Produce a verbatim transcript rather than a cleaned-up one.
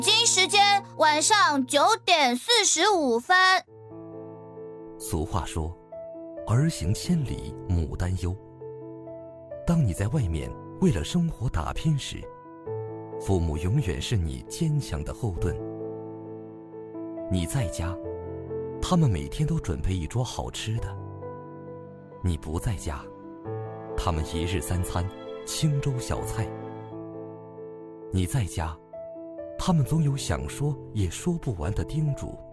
今时间晚上九点四十五分。 俗话说，儿行千里母担忧。当你在外面为了生活打拼时，父母永远是你坚强的后盾。你在家，他们每天都准备一桌好吃的；你不在家，他们一日三餐清粥小菜。你在家，他们总有想说也说不完的叮嘱。